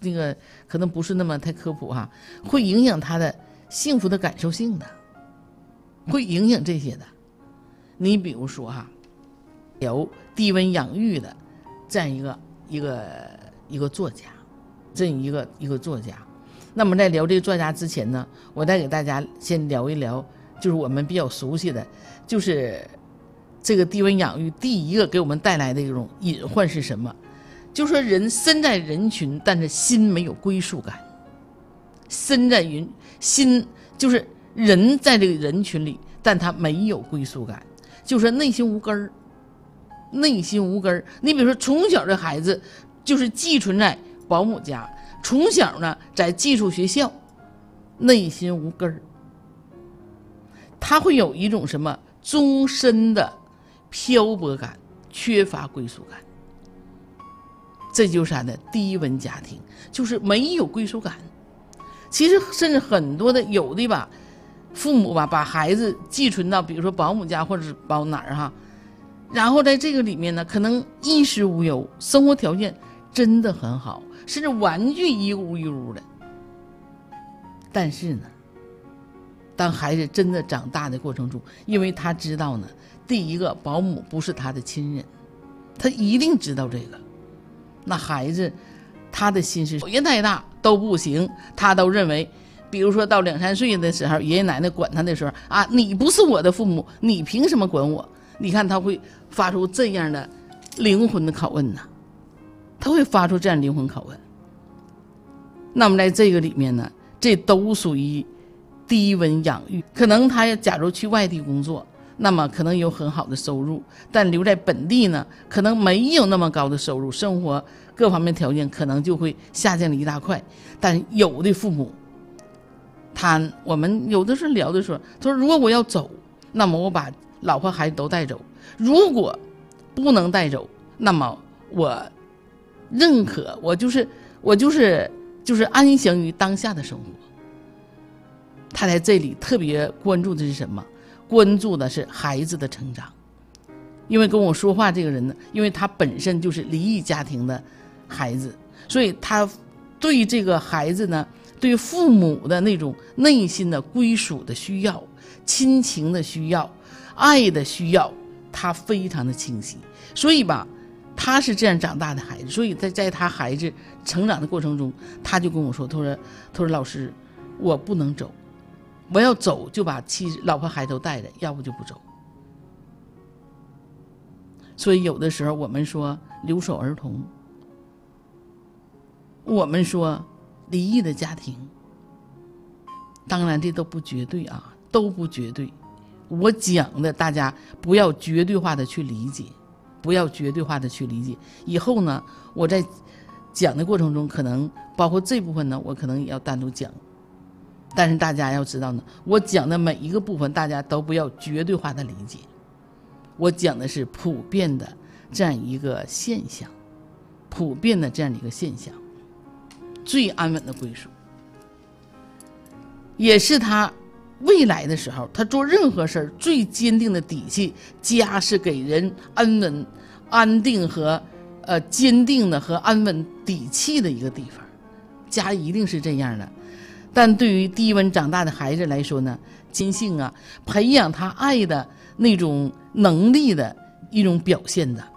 那个可能不是那么太科普哈，会影响他的幸福的感受性的，会影响这些的。你比如说哈，有低温养育的这样一个作家，这样一个作家。那么在聊这个作家之前呢，我再给大家先聊一聊，就是我们比较熟悉的，就是这个低温养育第一个给我们带来的一种隐患是什么？就是说人身在人群，但是心没有归属感。身在心就是人在这个人群里，但他没有归属感，就是内心无根儿。内心无根儿。你比如说，从小这孩子就是寄存在保姆家，从小呢在寄宿学校，内心无根儿，他会有一种什么终身的漂泊感，缺乏归属感。这就是啥呢？低温家庭，就是没有归属感。其实甚至很多的有的吧，父母吧把孩子寄存到比如说保姆家或者是保哪儿哈，然后在这个里面呢，可能衣食无忧，生活条件真的很好，甚至玩具一屋一屋的。但是呢，当孩子真的长大的过程中，因为他知道呢，第一个保姆不是他的亲人，他一定知道这个。那孩子他的心是口业太大都不行，他都认为比如说到2、3岁的时候，爷爷奶奶管他的时候啊，你不是我的父母，你凭什么管我？你看他会发出这样的灵魂的拷问呢，他会发出这样灵魂拷问。那么在这个里面呢，这都属于低温养育。可能他假如去外地工作，那么可能有很好的收入，但留在本地呢，可能没有那么高的收入，生活各方面条件可能就会下降了一大块。但有的父母，我们有的时候聊的时候，他说如果我要走，那么我把老婆孩子都带走，如果不能带走，那么我认可，我就是安详于当下的生活。他在这里特别关注的是什么？关注的是孩子的成长。因为跟我说话这个人呢，因为他本身就是离异家庭的孩子，所以他对这个孩子呢，对父母的那种内心的归属的需要、亲情的需要、爱的需要，他非常的清晰。所以吧，他是这样长大的孩子，所以在他孩子成长的过程中，他就跟我说，他说老师，我不能走，我要走就把老婆孩子都带着，要不就不走。所以有的时候我们说留守儿童，我们说离异的家庭，当然这都不绝对啊，都不绝对。我讲的大家不要绝对化的去理解，不要绝对化的去理解。以后呢，我在讲的过程中，可能包括这部分呢，我可能也要单独讲。但是大家要知道呢，我讲的每一个部分，大家都不要绝对化的理解。我讲的是普遍的这样一个现象，普遍的这样的一个现象，最安稳的归属，也是他未来的时候，他做任何事儿最坚定的底气。家是给人安稳、安定和坚定的和安稳底气的一个地方，家一定是这样的。但对于低温长大的孩子来说呢，亲性啊，培养他爱的那种能力的一种表现的，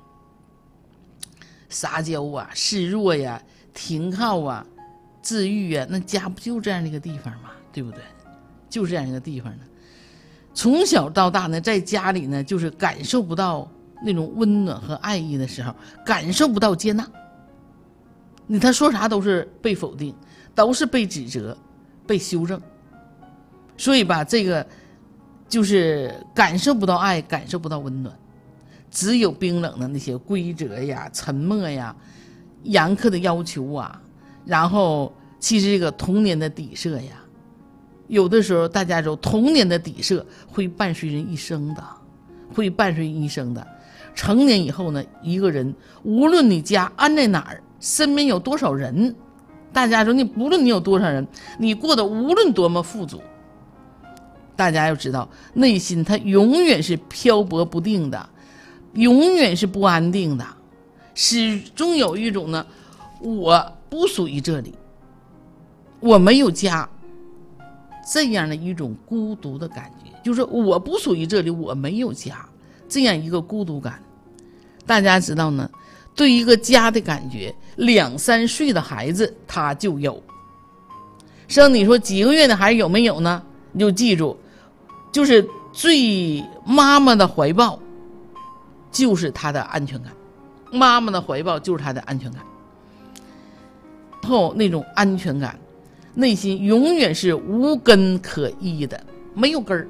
撒娇啊、示弱呀、停靠啊、治愈啊，那家不就这样的一个地方吗？对不对？就这样一个地方呢。从小到大呢，在家里呢，就是感受不到那种温暖和爱意的时候，感受不到接纳，他说啥都是被否定，都是被指责、被修正。所以吧，这个就是感受不到爱，感受不到温暖，只有冰冷的那些规则呀、沉默呀、严苛的要求啊，然后其实这个童年的底色呀，有的时候大家说童年的底色会伴随人一生的，会伴随一生的。成年以后呢，一个人无论你家安在哪儿，身边有多少人，大家说你不论你有多少人，你过得无论多么富足，大家要知道内心它永远是漂泊不定的，永远是不安定的，始终有一种呢，我不属于这里，我没有家，这样的一种孤独的感觉，就是我不属于这里，我没有家，这样一个孤独感。大家知道呢，对一个家的感觉，2、3岁的孩子他就有，生你说几个月的孩子有没有呢？你就记住，就是最妈妈的怀抱就是他的安全感，妈妈的怀抱就是他的安全感，后那种安全感，内心永远是无根可依的，没有根儿。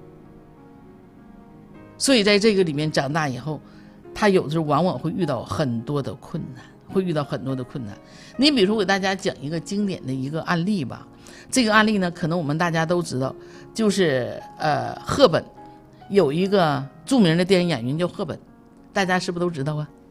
所以在这个里面长大以后，他有的时候往往会遇到很多的困难，你比如说，我给大家讲一个经典的一个案例吧。这个案例呢，可能我们大家都知道，就是赫本有一个著名的电影演员叫赫本，大家是不是都知道啊？